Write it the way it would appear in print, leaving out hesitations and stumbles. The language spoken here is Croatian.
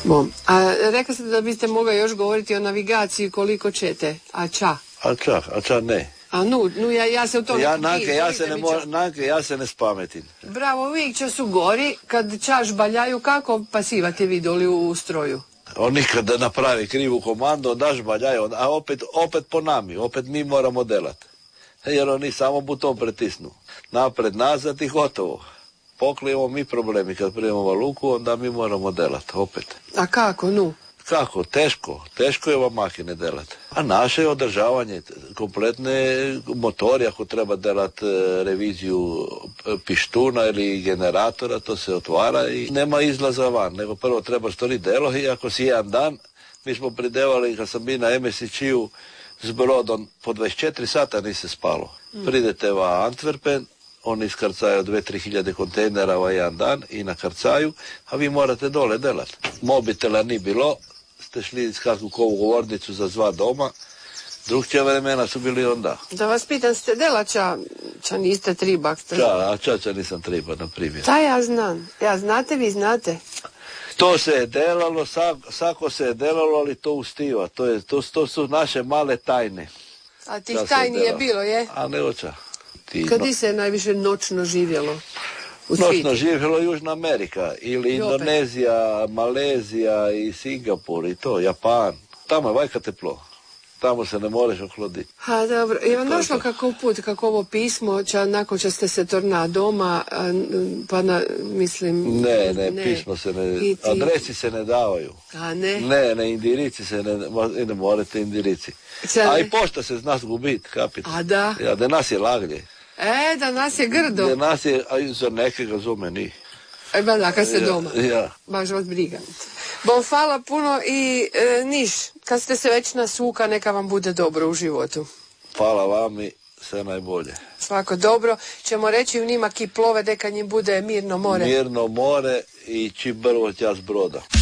Bom. A rekli ste da biste mogli još govoriti o navigaciji koliko ćete, a ča ne. A ja se u to ja se ne spametim. Bravo, uvijek će su gori, kad čaš baljaju, kako pasivate vidjeli u stroju? On nikad napravi krivu komandu, on daš baljaju, a opet po nami, opet mi moramo delati. Jer oni samo buton pritisnu. Napred, nazad i gotovo. Poklijemo mi problemi kad prijemamo luku, onda mi moramo delati, opet. A kako, Kako? Teško je ova makine delati. A naše je održavanje kompletne motori, ako treba delati reviziju pištuna ili generatora, to se otvara i nema izlaza van, nego prvo treba stvoriti delo i ako si jedan dan, mi smo pridevali kad sam bio na MSC-u s brodom, po 24 sata nisi spalo. Pridete va Antwerpen, oni iskarcaju 2-3 hiljade kontejnera jedan dan i na karcaju, a vi morate dole delati. Mobitela ni bilo, ste šli iskakvu kovu govornicu za zva doma, drugčija vremena su bili onda. Da vas pitam, ste delača, niste tribak? Ča nisam triba, na primjer. Ta ja znam. Znate, vi znate. To se je delalo, sako se je delalo, ali to ustiva. To su naše male tajne. A tih tajni je bilo, je? A ne oča. Kad se najviše noćno živjelo? Noćno živjelo Južna Amerika ili Indonezija, Malezija i Singapur i to, Japan. Tamo je vajka teplo. Tamo se ne možeš ohloditi. A dobro, je vam došlo kako ovo pismo, nakon što ste se tornadoma, pa mislim... Ne, pismo se ne... Adresi se ne davaju. A ne? Ne, indirici se ne morate indirici. A i pošta se zna zgubiti, kapite. A da? Ja, da nas je laglje. Da nas je grdo. Da nas je, a za nekega zome ni. Da, kad ste doma. Ja. Baš vas briga. Bom, hvala puno i Niš, kad ste se već nasuka, neka vam bude dobro u životu. Hvala vam i sve najbolje. Svako dobro. Ćemo reći u njima ki plove, deka njim bude mirno more. Mirno more i čim brvo tja s broda.